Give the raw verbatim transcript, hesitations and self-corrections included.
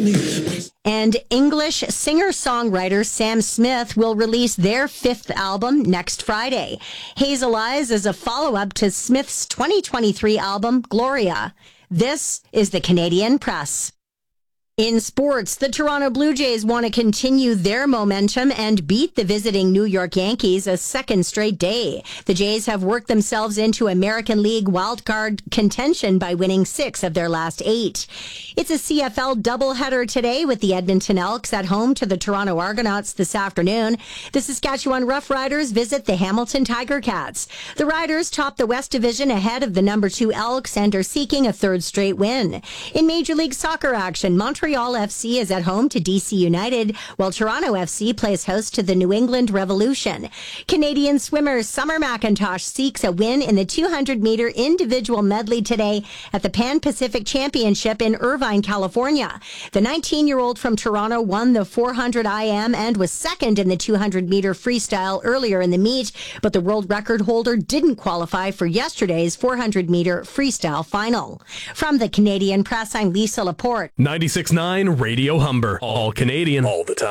And English singer-songwriter Sam Smith will release their fifth album next Friday. Hazel Eyes is a follow-up to Smith's twenty twenty-three album, Gloria. This is the Canadian Press. In sports, the Toronto Blue Jays want to continue their momentum and beat the visiting New York Yankees a second straight day. The Jays have worked themselves into American League wildcard contention by winning six of their last eight. It's a C F L doubleheader today with the Edmonton Elks at home to the Toronto Argonauts this afternoon. The Saskatchewan Roughriders visit the Hamilton Tiger Cats. The Riders top the West Division ahead of the number two Elks and are seeking a third straight win. In Major League Soccer action, Montreal Montreal F C is at home to D C United, while Toronto F C plays host to the New England Revolution. Canadian swimmer Summer McIntosh seeks a win in the two hundred meter individual medley today at the Pan Pacific Championship in Irvine, California. The nineteen-year-old from Toronto won the four hundred I M and was second in the two hundred meter freestyle earlier in the meet, but the world record holder didn't qualify for yesterday's four hundred meter freestyle final. From the Canadian Press, I'm Lisa Laporte. ninety-six point nine Radio Humber. All Canadian. All the time.